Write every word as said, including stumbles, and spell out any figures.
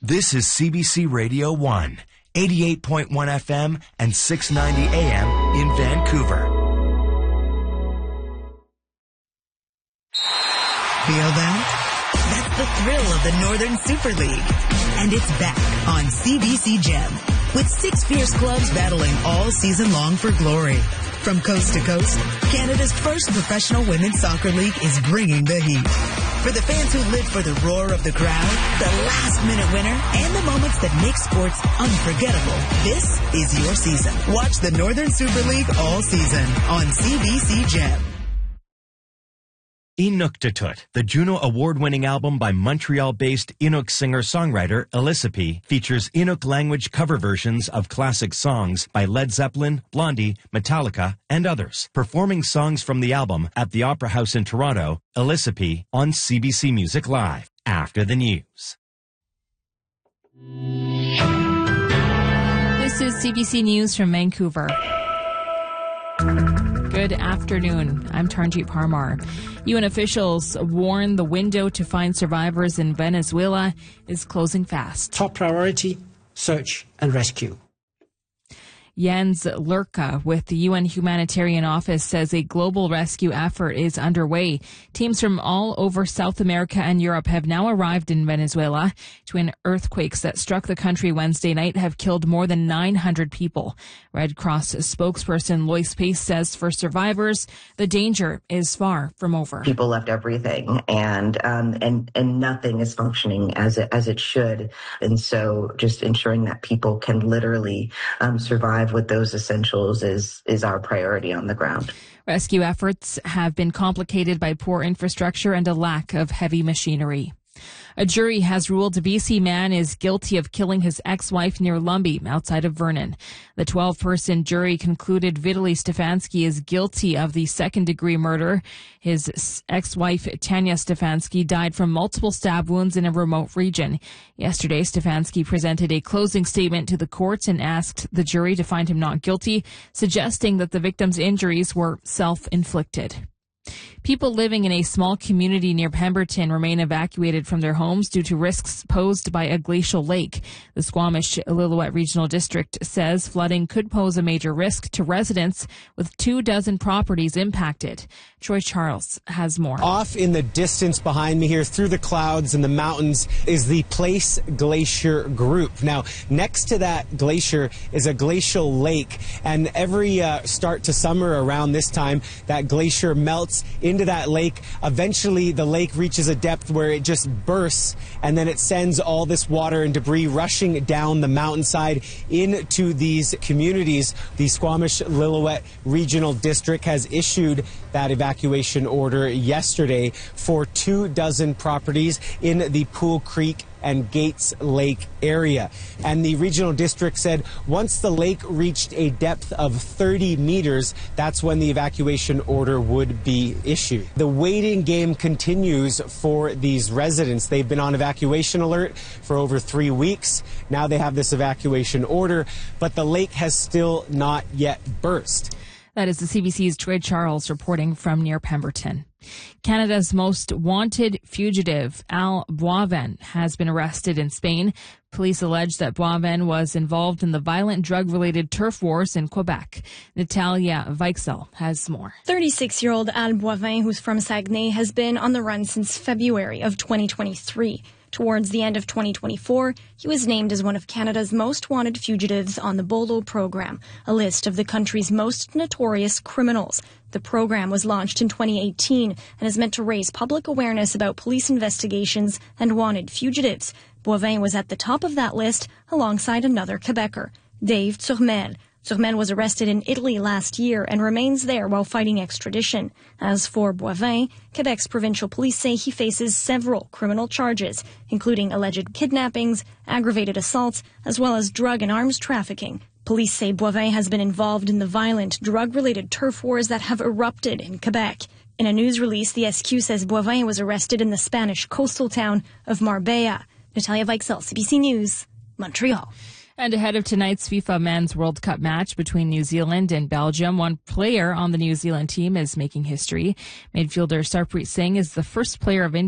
This is C B C Radio one, eighty-eight point one F M and six ninety A M in Vancouver. Feel that? That's the thrill of the Northern Super League. And it's back on C B C Gem, with six fierce clubs battling all season long for glory. From coast to coast, Canada's first professional women's soccer league is bringing the heat. For the fans who live for the roar of the crowd, the last-minute winner, and the moments that make sports unforgettable, this is your season. Watch the Northern Super League all season on C B C Gem. Inuktitut, the Juno Award-winning album by Montreal-based Inuk singer-songwriter Elisapie, features Inuk language cover versions of classic songs by Led Zeppelin, Blondie, Metallica, and others. Performing songs from the album at the Opera House in Toronto, Elisapie on C B C Music Live, after the news. This is C B C News from Vancouver. Good afternoon. I'm Tarnjeet Parmar. U N officials warn the window to find survivors in Venezuela is closing fast. Top priority, search and rescue. Jens Lurka with the U N Humanitarian Office says a global rescue effort is underway. Teams from all over South America and Europe have now arrived in Venezuela. Twin earthquakes that struck the country Wednesday night have killed more than nine hundred people. Red Cross spokesperson Lois Pace says for survivors, the danger is far from over. People left everything, and um, and and nothing is functioning as it, as it should. And so just ensuring that people can literally um, survive with those essentials is is our priority on the ground. Rescue efforts have been complicated by poor infrastructure and a lack of heavy machinery. A jury has ruled a B C man is guilty of killing his ex-wife near Lumby, outside of Vernon. The twelve-person jury concluded Vitaly Stefanski is guilty of the second-degree murder. His ex-wife, Tanya Stefanski, died from multiple stab wounds in a remote region. Yesterday, Stefanski presented a closing statement to the court and asked the jury to find him not guilty, suggesting that the victim's injuries were self-inflicted. People living in a small community near Pemberton remain evacuated from their homes due to risks posed by a glacial lake. The Squamish-Lillooet Regional District says flooding could pose a major risk to residents, with two dozen properties impacted. Troy Charles has more. Off in the distance behind me here, through the clouds and the mountains, is the Place Glacier Group. Now, next to that glacier is a glacial lake, and every uh, start to summer around this time, that glacier melts into that lake. Eventually, the lake reaches a depth where it just bursts, and then it sends all this water and debris rushing down the mountainside into these communities. The Squamish-Lillooet Regional District has issued that evacuation order yesterday for two dozen properties in the Pool Creek and Gates Lake area. And the regional district said once the lake reached a depth of thirty meters, that's when the evacuation order would be issued. The waiting game continues for these residents. They've been on evacuation alert for over three weeks. Now they have this evacuation order, but the lake has still not yet burst. That is the C B C's Troy Charles reporting from near Pemberton. Canada's most wanted fugitive, Al Boivin, has been arrested in Spain. Police allege that Boivin was involved in the violent drug-related turf wars in Quebec. Natalia Weichsel has more. thirty-six-year-old Al Boivin, who's from Saguenay, has been on the run since February of twenty twenty-three. Towards the end of twenty twenty-four, he was named as one of Canada's most wanted fugitives on the BOLO program, a list of the country's most notorious criminals. The program was launched in twenty eighteen and is meant to raise public awareness about police investigations and wanted fugitives. Boivin was at the top of that list alongside another Quebecer, Dave Turmel. Turmel was arrested in Italy last year and remains there while fighting extradition. As for Boivin, Quebec's provincial police say he faces several criminal charges, including alleged kidnappings, aggravated assaults, as well as drug and arms trafficking. Police say Boivin has been involved in the violent, drug-related turf wars that have erupted in Quebec. In a news release, the S Q says Boivin was arrested in the Spanish coastal town of Marbella. Natalia Weichsel, C B C News, Montreal. And ahead of tonight's FIFA Men's World Cup match between New Zealand and Belgium, one player on the New Zealand team is making history. Midfielder Sarpreet Singh is the first player of India